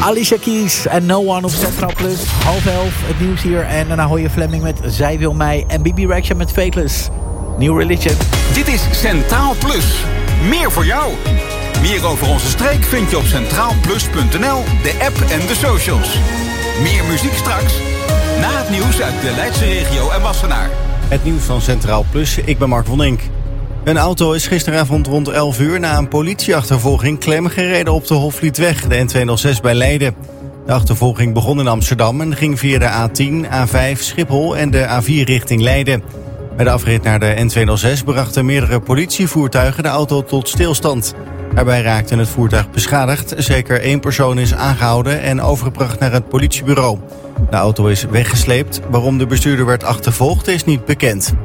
Alicia Keys en No One op Centraal Plus. 10:30 het nieuws hier. En daarna hoor je Fleming met Zij Wil Mij. En Bibi Rexha met Fateless. New Religion. Dit is Centraal Plus. Meer voor jou. Meer over onze streek vind je op centraalplus.nl, de app en de socials. Meer muziek straks. Na het nieuws uit de Leidse regio en Wassenaar. Het nieuws van Centraal Plus, ik ben Mark Vonink. Een auto is gisteravond rond 11 uur na een politieachtervolging klem gereden op de Hofvlietweg, de N206 bij Leiden. De achtervolging begon in Amsterdam en ging via de A10, A5, Schiphol en de A4 richting Leiden. Bij de afrit naar de N206 brachten meerdere politievoertuigen de auto tot stilstand. Daarbij raakte het voertuig beschadigd. Zeker 1 persoon is aangehouden en overgebracht naar het politiebureau. De auto is weggesleept. Waarom de bestuurder werd achtervolgd is niet bekend.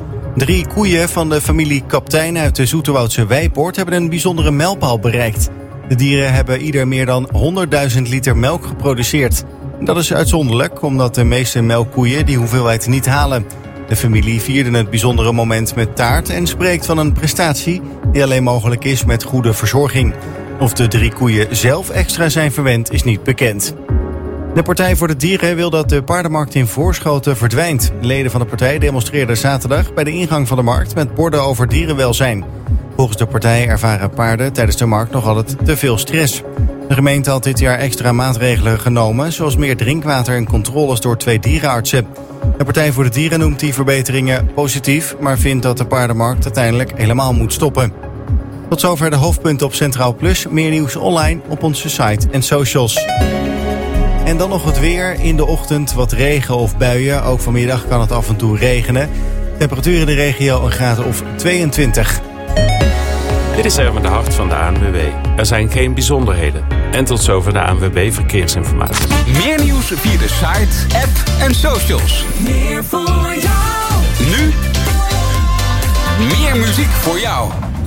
3 koeien van de familie Kaptein uit de Zoeterwoudse Weipoort hebben een bijzondere mijlpaal bereikt. De dieren hebben ieder meer dan 100.000 liter melk geproduceerd. Dat is uitzonderlijk, omdat de meeste melkkoeien die hoeveelheid niet halen. De familie vierde het bijzondere moment met taart en spreekt van een prestatie die alleen mogelijk is met goede verzorging. Of de 3 koeien zelf extra zijn verwend is niet bekend. De Partij voor de Dieren wil dat de paardenmarkt in Voorschoten verdwijnt. Leden van de partij demonstreerden zaterdag bij de ingang van de markt met borden over dierenwelzijn. Volgens de partij ervaren paarden tijdens de markt nog altijd te veel stress. De gemeente had dit jaar extra maatregelen genomen, zoals meer drinkwater en controles door 2 dierenartsen. De Partij voor de Dieren noemt die verbeteringen positief, maar vindt dat de paardenmarkt uiteindelijk helemaal moet stoppen. Tot zover de hoofdpunten op Centraal Plus. Meer nieuws online op onze site en socials. En dan nog het weer. In de ochtend wat regen of buien. Ook vanmiddag kan het af en toe regenen. Temperatuur in de regio een graad of 22. Dit is Erwin de Hart van de ANWB. Er zijn geen bijzonderheden. En tot zover de ANWB Verkeersinformatie. Meer nieuws via de site, app en socials. Meer voor jou. Nu meer muziek voor jou.